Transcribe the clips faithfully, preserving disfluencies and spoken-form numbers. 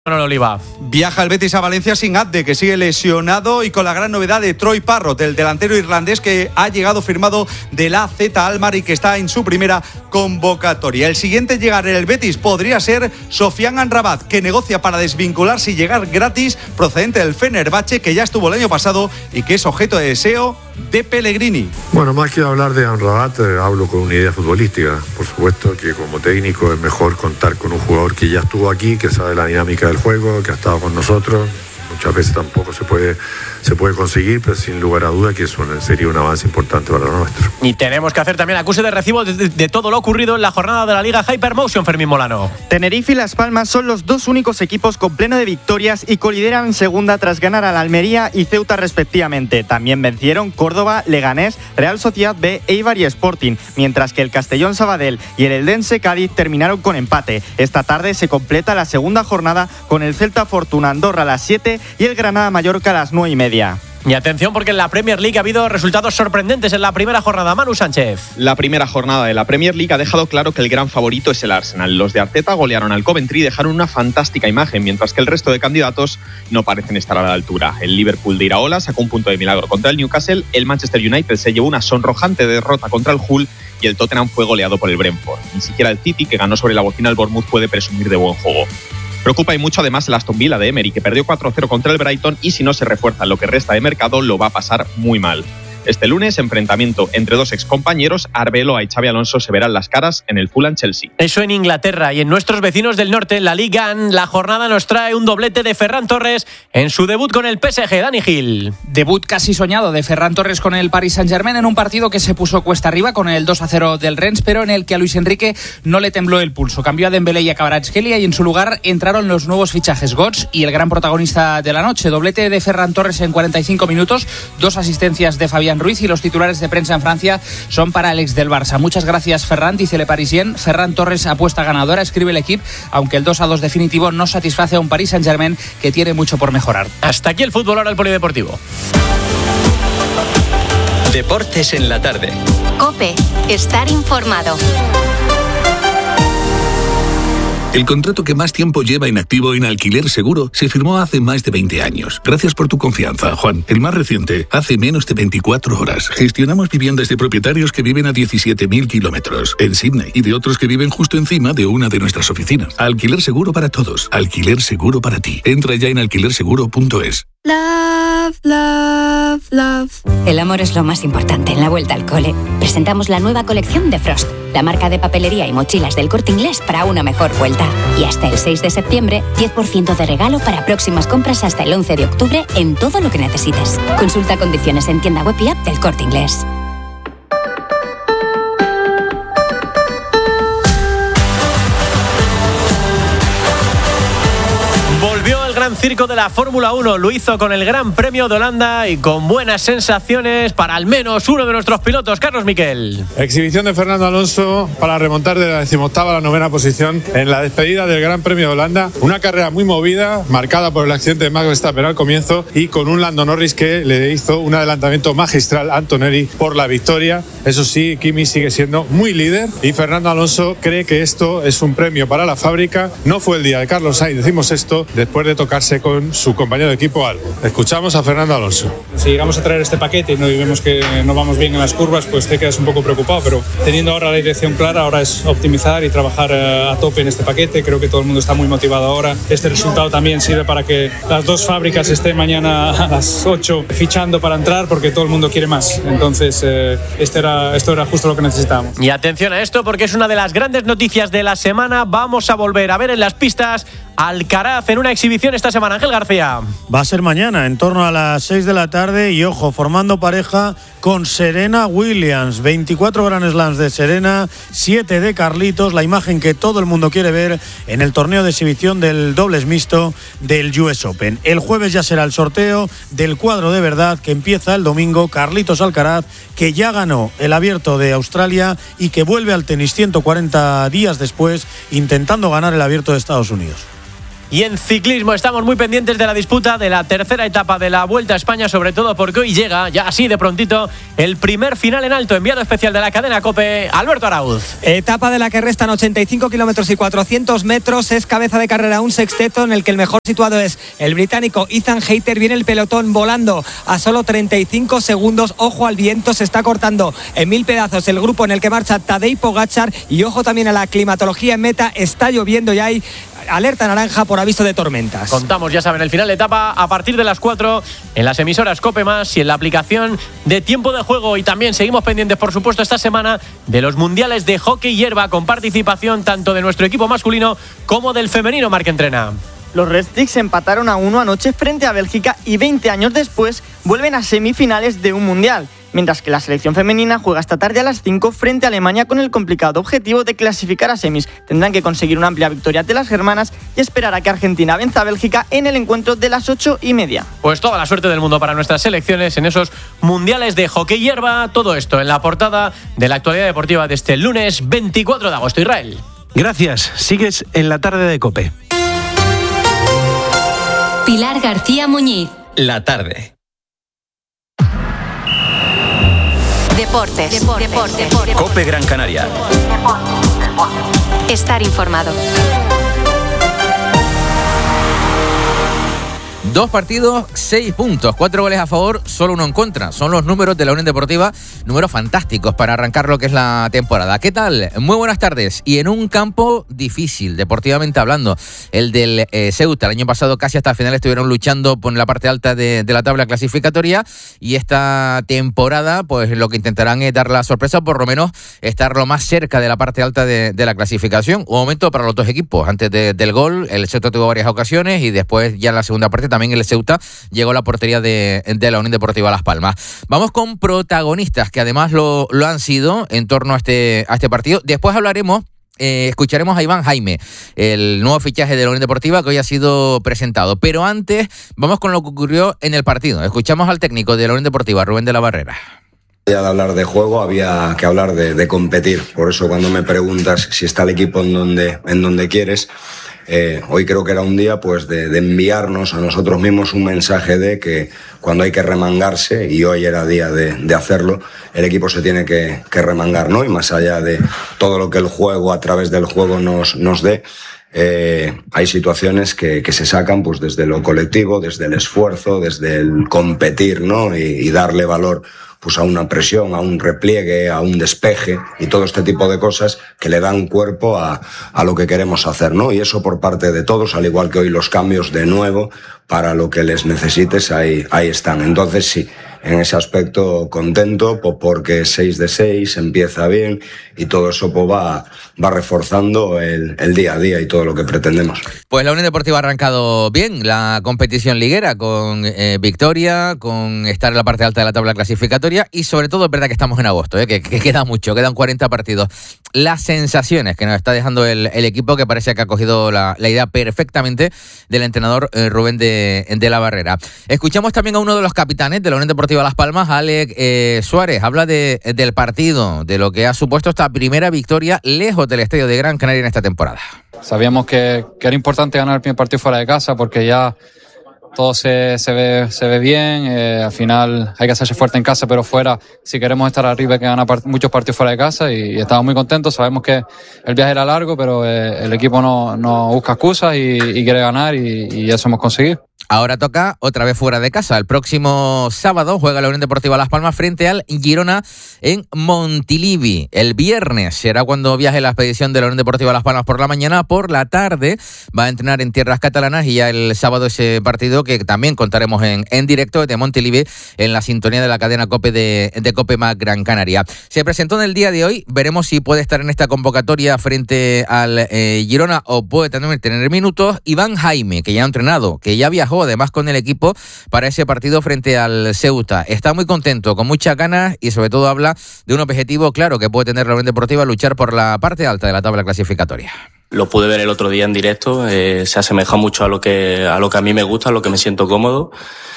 Manuel Oliva. Viaja el Betis a Valencia sin Abde, que sigue lesionado, y con la gran novedad de Troy Parrott, el delantero irlandés que ha llegado firmado del A Z Alkmaar y que está en su primera convocatoria. El siguiente en llegar en el Betis podría ser Sofiane Amrabat, que negocia para desvincularse y llegar gratis, procedente del Fenerbahce, que ya estuvo el año pasado y que es objeto de deseo de Pellegrini. Bueno, más que hablar de Amrabat, eh, hablo con una idea futbolística. Por supuesto que como técnico es mejor contar con un jugador que ya estuvo aquí, que sabe la dinámica del juego, que ha estado con nosotros. Muchas veces tampoco se puede, se puede conseguir, pero sin lugar a duda que eso sería un avance importante para lo nuestro. Y tenemos que hacer también acuse de recibo de, de, de todo lo ocurrido en la jornada de la Liga Hypermotion, Fermín Molano. Tenerife y Las Palmas son los dos únicos equipos con pleno de victorias y colideran en segunda tras ganar a la Almería y Ceuta respectivamente. También vencieron Córdoba, Leganés, Real Sociedad B, Eibar y Sporting, mientras que el Castellón Sabadell y el Eldense Cádiz terminaron con empate. Esta tarde se completa la segunda jornada con el Celta Fortuna Andorra a las siete y el Granada Mallorca a las nueve y media. Y atención, porque en la Premier League ha habido resultados sorprendentes en la primera jornada. Manu Sánchez. La primera jornada de la Premier League ha dejado claro que el gran favorito es el Arsenal. Los de Arteta golearon al Coventry y dejaron una fantástica imagen, mientras que el resto de candidatos no parecen estar a la altura. El Liverpool de Iraola sacó un punto de milagro contra el Newcastle, el Manchester United se llevó una sonrojante derrota contra el Hull y el Tottenham fue goleado por el Brentford. Ni siquiera el City, que ganó sobre la bocina al Bournemouth, puede presumir de buen juego. Preocupa y mucho además el Aston Villa de Emery, que perdió cuatro cero contra el Brighton y si no se refuerza lo que resta de mercado lo va a pasar muy mal. Este lunes, enfrentamiento entre dos excompañeros, Arbeloa y Xabi Alonso se verán las caras en el Fulham-Chelsea. Eso en Inglaterra, y en nuestros vecinos del norte, en la Liga, la jornada nos trae un doblete de Ferran Torres en su debut con el P S G. Dani Gil. Debut casi soñado de Ferran Torres con el Paris Saint-Germain en un partido que se puso cuesta arriba con el dos a cero del Rennes, pero en el que a Luis Enrique no le tembló el pulso. Cambió a Dembélé y a Kvaratskhelia y en su lugar entraron los nuevos fichajes Götze y el gran protagonista de la noche. Doblete de Ferran Torres en cuarenta y cinco minutos, dos asistencias de Fabián Ruiz y los titulares de prensa en Francia son para Alex del Barça. Muchas gracias, Ferran, dice Le Parisien. Ferran Torres apuesta ganadora, escribe el equipo, aunque el dos a dos definitivo no satisface a un Paris Saint-Germain que tiene mucho por mejorar. Hasta aquí el fútbol, ahora el polideportivo. Deportes en la tarde. COPE, estar informado. El contrato que más tiempo lleva inactivo en Alquiler Seguro se firmó hace más de veinte años. Gracias por tu confianza, Juan. El más reciente, hace menos de veinticuatro horas. Gestionamos viviendas de propietarios que viven a diecisiete mil kilómetros en Sydney y de otros que viven justo encima de una de nuestras oficinas. Alquiler Seguro para todos. Alquiler Seguro para ti. Entra ya en alquiler seguro punto es. Love, love, love. El amor es lo más importante en la vuelta al cole. Presentamos la nueva colección de Frost, la marca de papelería y mochilas del Corte Inglés para una mejor vuelta. Y hasta el seis de septiembre, diez por ciento de regalo para próximas compras hasta el once de octubre en todo lo que necesites. Consulta condiciones en tienda web y app del Corte Inglés. Volvió el gran circo de la Fórmula uno, lo hizo con el Gran Premio de Holanda y con buenas sensaciones para al menos uno de nuestros pilotos, Carlos Miquel. Exhibición de Fernando Alonso para remontar de la decimoctava a la novena posición en la despedida del Gran Premio de Holanda. Una carrera muy movida, marcada por el accidente de Max Verstappen al comienzo y con un Lando Norris que le hizo un adelantamiento magistral a Antonelli por la victoria. Eso sí, Kimi sigue siendo muy líder y Fernando Alonso cree que esto es un premio para la fábrica. No fue el día de Carlos Sainz, decimos esto, después de tocarse con su compañero de equipo Albon. Escuchamos a Fernando Alonso. Si llegamos a traer este paquete y no vemos que no vamos bien en las curvas, pues te quedas un poco preocupado, pero teniendo ahora la dirección clara, ahora es optimizar y trabajar a tope en este paquete. Creo que todo el mundo está muy motivado ahora. Este resultado también sirve para que las dos fábricas estén mañana a las ocho fichando para entrar, porque todo el mundo quiere más. Entonces, eh, este era, esto era justo lo que necesitábamos. Y atención a esto, porque es una de las grandes noticias de la semana. Vamos a volver a ver en las pistas Alcaraz en una exhibición esta semana. Ángel García. Va a ser mañana, en torno a las seis de la tarde, y ojo, formando pareja con Serena Williams. veinticuatro Grand Slams de Serena, siete de Carlitos, la imagen que todo el mundo quiere ver en el torneo de exhibición del dobles mixto del U S Open. El jueves ya será el sorteo del cuadro de verdad que empieza el domingo. Carlitos Alcaraz, que ya ganó el Abierto de Australia y que vuelve al tenis ciento cuarenta días después, intentando ganar el Abierto de Estados Unidos. Y en ciclismo estamos muy pendientes de la disputa de la tercera etapa de la Vuelta a España, sobre todo porque hoy llega, ya así de prontito, el primer final en alto. Enviado especial de la cadena COPE, Alberto Arauz. Etapa de la que restan ochenta y cinco kilómetros y cuatrocientos metros. Es cabeza de carrera un sexteto en el que el mejor situado es el británico Ethan Hayter. Viene el pelotón volando a solo treinta y cinco segundos. Ojo al viento, se está cortando en mil pedazos el grupo en el que marcha Tadej Pogačar. Y ojo también a la climatología en meta. Está lloviendo y hay alerta naranja por aviso de tormentas. Contamos, ya saben, el final de etapa a partir de las cuatro en las emisoras COPE Más y en la aplicación de Tiempo de Juego. Y también seguimos pendientes, por supuesto, esta semana de los mundiales de hockey hierba, con participación tanto de nuestro equipo masculino como del femenino. Marc Entrena. Los Red Sticks empataron a uno anoche frente a Bélgica y veinte años después vuelven a semifinales de un mundial. Mientras que la selección femenina juega esta tarde a las cinco frente a Alemania con el complicado objetivo de clasificar a semis. Tendrán que conseguir una amplia victoria ante las germanas y esperar a que Argentina venza a Bélgica en el encuentro de las ocho y media. Pues toda la suerte del mundo para nuestras selecciones en esos mundiales de hockey hierba. Todo esto en la portada de la actualidad deportiva de este lunes veinticuatro de agosto. Israel. Gracias. Sigues en la tarde de COPE. Pilar García Muñiz. La tarde. Deportes. Deportes. Deportes. Deportes. COPE Gran Canaria. Estar informado. Dos partidos, seis puntos, cuatro goles a favor, solo uno en contra. Son los números de la Unión Deportiva, números fantásticos para arrancar lo que es la temporada. ¿Qué tal? Muy buenas tardes. Y en un campo difícil, deportivamente hablando, el del eh, Ceuta. El año pasado casi hasta el final estuvieron luchando por la parte alta de, de la tabla clasificatoria, y esta temporada pues lo que intentarán es dar la sorpresa, por lo menos estar lo más cerca de la parte alta de, de la clasificación. Un momento para los dos equipos. Antes de, del gol, el Ceuta tuvo varias ocasiones y después ya en la segunda parte también el Ceuta llegó a la portería de, de la Unión Deportiva Las Palmas. Vamos con protagonistas que además lo, lo han sido en torno a este, a este partido. Después hablaremos, eh, escucharemos a Iván Jaime, el nuevo fichaje de la Unión Deportiva que hoy ha sido presentado. Pero antes vamos con lo que ocurrió en el partido. Escuchamos al técnico de la Unión Deportiva, Rubén de la Barrera. Ya de hablar de juego había que hablar de, de competir. Por eso cuando me preguntas si está el equipo en donde, en donde quieres, Eh, hoy creo que era un día pues de, de enviarnos a nosotros mismos un mensaje de que cuando hay que remangarse, y hoy era día de, de hacerlo, el equipo se tiene que, que remangar, ¿no? Y más allá de todo lo que el juego, a través del juego nos, nos dé, eh, hay situaciones que, que se sacan pues desde lo colectivo, desde el esfuerzo, desde el competir, ¿no? Y, y darle valor pues a una presión, a un repliegue, a un despeje y todo este tipo de cosas que le dan cuerpo a, a lo que queremos hacer, ¿no? Y eso por parte de todos, al igual que hoy los cambios de nuevo, para lo que les necesites, ahí, ahí están. Entonces sí, en ese aspecto contento, pues porque seis de seis empieza bien y todo eso pues va, va reforzando el, el día a día y todo lo que pretendemos. Pues la Unión Deportiva ha arrancado bien la competición liguera, con eh, victoria, con estar en la parte alta de la tabla clasificatoria, y sobre todo es verdad que estamos en agosto, ¿eh? que, que queda mucho, quedan cuarenta partidos. Las sensaciones que nos está dejando el, el equipo, que parece que ha cogido la, la idea perfectamente del entrenador eh, Rubén de, de la Barrera. Escuchamos también a uno de los capitanes de la Unión Deportiva Las Palmas, Alex eh, Suárez. Habla de, del partido, de lo que ha supuesto esta primera victoria lejos del estadio de Gran Canaria en esta temporada. Sabíamos que, que era importante ganar el primer partido fuera de casa, porque ya todo se, se, ve, se ve bien. Eh, al final hay que hacerse fuerte en casa, pero fuera, si queremos estar arriba, hay que ganar part- muchos partidos fuera de casa, y, y estamos muy contentos. Sabemos que el viaje era largo, pero eh, el equipo no, no busca excusas y, y quiere ganar, y, y eso hemos conseguido. Ahora toca otra vez fuera de casa. El próximo sábado juega la Unión Deportiva Las Palmas frente al Girona en Montilivi. El viernes será cuando viaje la expedición de la Unión Deportiva Las Palmas por la mañana. Por la tarde va a entrenar en tierras catalanas, y ya el sábado ese partido que también contaremos en, en directo de Montilivi, en la sintonía de la cadena COPE de, de COPE Más Gran Canaria. Se presentó en el día de hoy. Veremos si puede estar en esta convocatoria frente al eh, Girona o puede también tener minutos. Iván Jaime, que ya ha entrenado, que ya viajó además con el equipo para ese partido frente al Ceuta. Está muy contento, con muchas ganas, y sobre todo habla de un objetivo claro que puede tener la Unión Deportiva: luchar por la parte alta de la tabla clasificatoria. Lo pude ver el otro día en directo, eh, se asemeja mucho a lo que a lo que a mí me gusta, a lo que me siento cómodo,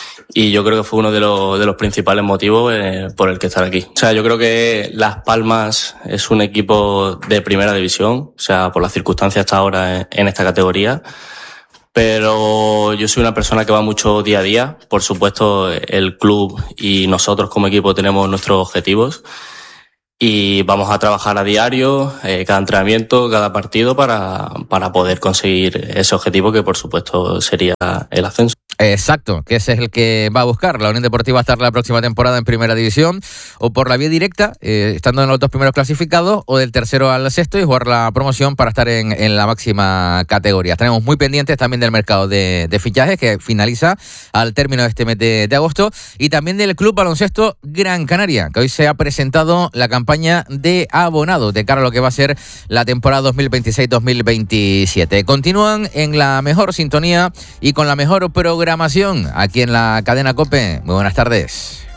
y yo creo que fue uno de los de los principales motivos eh, por el que estar aquí. O sea, yo creo que Las Palmas es un equipo de primera división, o sea, por las circunstancias hasta ahora en, en esta categoría. pero yo soy una persona que va mucho día a día. Por supuesto, el club y nosotros como equipo tenemos nuestros objetivos y vamos a trabajar a diario, eh, cada entrenamiento, cada partido para, para poder conseguir ese objetivo que por supuesto sería el ascenso. Exacto, que ese es el que va a buscar la Unión Deportiva estar la próxima temporada en Primera División, o por la vía directa, eh, estando en los dos primeros clasificados, o del tercero al sexto y jugar la promoción para estar en, en la máxima categoría. Estaremos muy pendientes también del mercado de, de fichajes que finaliza al término de este mes de, de agosto, y también del Club Baloncesto Gran Canaria, que hoy se ha presentado la campaña de abonado de cara a lo que va a ser la temporada dos mil veintiséis dos mil veintisiete. Continúan en la mejor sintonía y con la mejor programación aquí en la cadena COPE. Muy buenas tardes.